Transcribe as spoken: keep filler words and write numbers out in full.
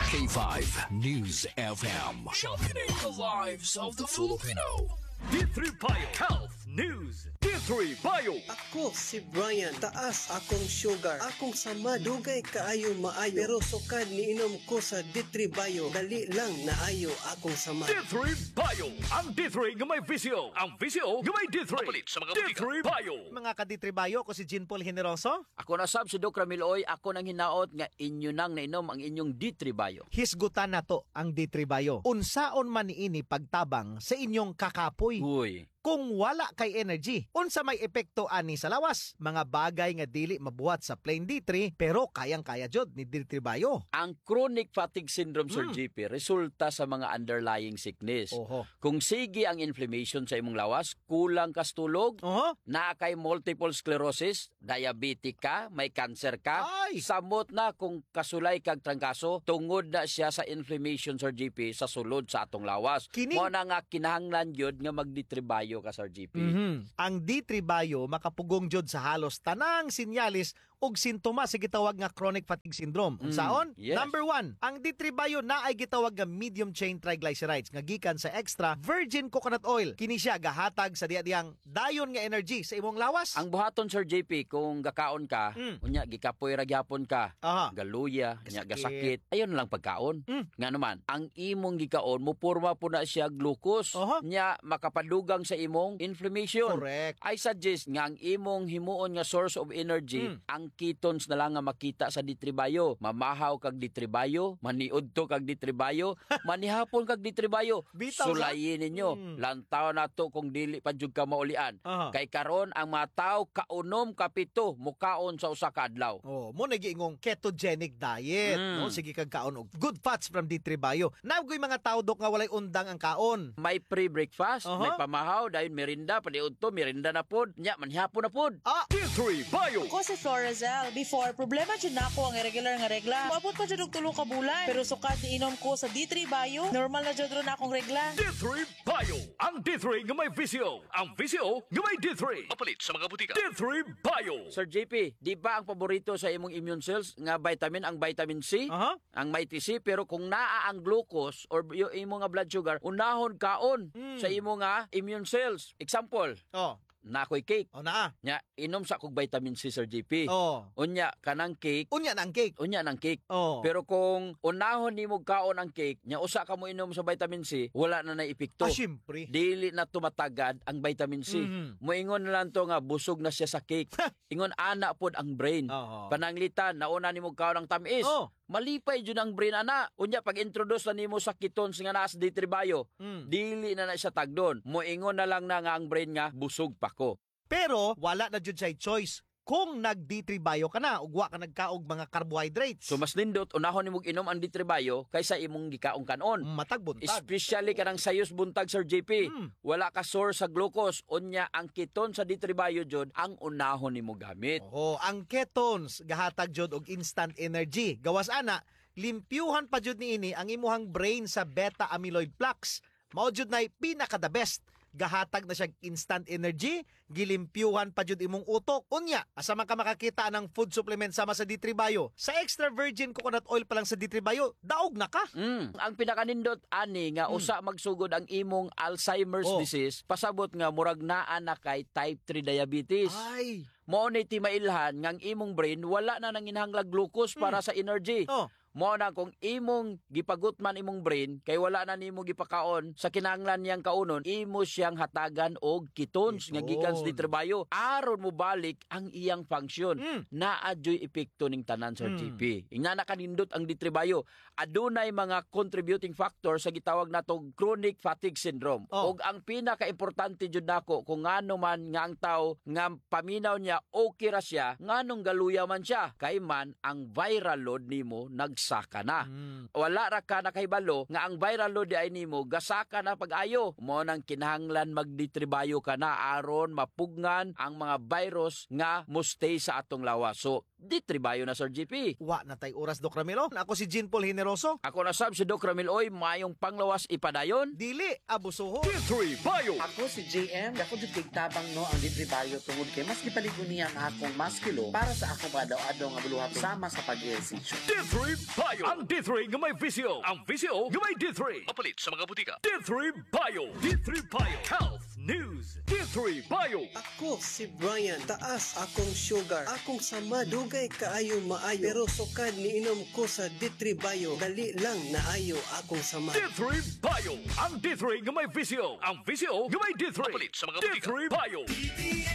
K five News F M. Sharpening the lives of the Filipino. D three Bio Health News. D three Bio. Ako si Brian, taas akong sugar, akong sama, dugay kaayo maayo, pero sukad niinom ko sa D three Bio, dali lang naayo akong sama. D three Bio. Ang D three nga may visyo. Ang visyo nga may D three. Kapalit sa mga D butika. three Bio. Mga ka-D three Bio, ko si Jean Paul Generoso. Ako na sab si Doc Ramiloy, ako nang hinaot nga inyo nang nainom ang inyong D three Bio. Hisgutan na to ang D three Bio. Unsaon man niini pagtabang sa inyong kakapoy. Uy. Kung wala kay energy, unsa may epekto ani sa lawas? Mga bagay nga dili mabuhat sa plain D three pero kayang-kaya jud ni D three Bio. Ang chronic fatigue syndrome, Sir Mm. G P, resulta sa mga underlying sickness. Oho. Kung sige ang inflammation sa imong lawas, kulang kas tulog, Oho. na kay multiple sclerosis, diabetic ka, may cancer ka, Ay! samot na kung kasulay kag trangkaso, tungod na siya sa inflammation, Sir G P, sa sulod sa atong lawas. Kini- Mo na nga kinahanglan yun nga mag-D three Bio ka, Sir G P. Mhm. Ang D three Bio makapugong jud sa halos tanang sinyalis ug sintomas sa gitawag nga chronic fatigue syndrome. Unsaon? yes. Number one, ang D three Bio naay gitawag nga medium chain triglycerides nga gikan sa extra virgin coconut oil. Kini siya gahatag sa diya-diyang dayon nga energy sa imong lawas. Ang buhaton, Sir J P, kung gakaon ka, Mm. unya gikapoy ra gyapon ka, Aha. galuya, unya Gasakit. gasakit, ayun lang pagkaon. Mm. Nga naman, ang imong gikaon, mupurma po na siya glucose, Aha. nya makapadugang sa imong inflammation. Correct. I suggest nga ang imong himuon nga source of energy, Mm. ang ketones na lang nga makita sa D three Bio. Mamahaw kag D three Bio, maniud to kag D three Bio, manihapon kag D three Bio. Bitaw sa- Sulayin ninyo. Mm. Lantaw na to kung dili pa jud ka maulian. Aha. Kay karon ang mga tawo kaunom kapito mukaon sa usa ka adlaw. Oh, mo nagiingong ketogenic diet, Mm. no? Sige kag kaon og good fats from D three Bio. Nagoy mga tao dok nga walay undang ang kaon. May pre-breakfast, Aha. may pamahaw, dayon merinda, paniud to, merinda na pod. Nya manhapon na pod. Ah, D three Bio. Ako si Florazel. Before, problema dyan na ako ang irregular nga regla. Mabot pa dyan og tulo ka bulan. Pero sukat ni inom ko sa D three Bio, normal na dyan ron na akong regla. D three Bio. Ang D three nga may visyo. Ang visyo nga may D three. Kapalit sa mga butika. D three Bio. Sir J P, di ba ang paborito sa imong immune cells nga vitamin ang vitamin C? Aha. Ang may T C, pero kung naa ang glucose or yung imo nga blood sugar, unahon kaon Mm. sa imo nga immune cells. Example, oh, nakoy cake. oh naa. Nya, inom sa kog vitamin C, Sir J P. Oh. Unya, kanang cake, Unya na ang cake. unya ng cake. Oh. Pero kung unahon nimo kaon ang cake, nya usa ka mo inom sa vitamin C, wala na na epekto. Ah, syempre. Dili na tumatagad ang vitamin C. Mhm. Moingon na lang to nga busog na siya sa cake. Ingon ana pod ang brain. Oo. Pananglitan nauna nimo kaon ang tamis. Oh. Malipay jud ang brain ana. Unya pag introduce na nimo sa ketones nga naa sa D three Bio, Mm. dili na na siya tagdon. Moingon na lang na nga ang brain nga busog pa ko. Pero wala na jud say choice kung nag-D three Bio ka na ug wa ka nagkaog mga carbohydrates. So mas nindot unahon nimo inom ang D three Bio kaysa imong gikaong kanon. matag buntag. Especially kanang sayos buntag, Sir J P. Mm. Wala ka source sa glucose. Unya ang keton sa D three Bio jud ang unahon nimo gamit. Oh, ang ketones gahatag jud og instant energy. Gawas ana, limpyuhan pa jud niini ang imuhang brain sa beta amyloid plaques. Mao jud nay pinaka the best. Gahatag na siya instant energy, gilimpyuhan pa jud imong utok. Unya, asa man ka makakita ng food supplement sama sa D three Bio. Sa extra virgin coconut oil pa lang sa D three Bio, daog na ka. Mm. Ang pinakanindot ani nga usa magsugod ang imong Alzheimer's Oh. disease, pasabot nga murag naa na kay type three diabetes. Ay. Mao ni ti mailhan nga ang imong brain wala na nanginhanglag glucose para sa energy. Oh. Mo na kung imong gipagutman imong brain kay wala na nimo gipakaon sa kinahanglan niyang kaunon, imo siyang hatagan og ketones nga gikan sa D three Bio. Aron mo balik ang iyang function. Mm. Naa joy epekto ning tanan, Sir Mm. G P. Ingna na kanindot ang D three Bio. Adunay mga contributing factor sa gitawag natong chronic fatigue syndrome. Oh. Og ang pinaka-importante jud nako kung ngano man nga ang tawo nga paminaw niya okay ra siya, nganong galuya man siya kay man ang viral load nimo nagsaka na. Mm. Wala ra ka nakahibalo nga ang viral load di ay nimo gasaka na pag-ayo. Mo nang kinahanglan mag-D three Bio ka na aron mapugngan ang mga virus nga mustay sa atong lawas. So D three Bio na Sir G P. Wa na tay oras, Doc Ramilo. Ako si Jean Paul Generoso. Ako na sab si Doc Ramil Oy, mayong panglawas ipadayon. Dili, abusuho. D three Bio. Ako si J M, ako jud kay tabang no ang libre bayo tungod kay mas gipaligon niya ang akong maskilo para sa akong adaw-adaw nga buluhat sama sa pag-ehersisyo. D three Bio. Ang D three nga may visyo. Ang visyo nga may D three. Mapalit sa mga butika. D three Bio. D three Bio. Health News. D three Bio. Ako si Brian, taas akong sugar, akong sama, dugay kaayo maayo, pero sukad ni inom ko sa D three Bio, dali lang naayo akong sama. D three Bio. Ang D three nga may visyo. Ang visyo nga may D three. Mapalit sa mga butika. D three Bio.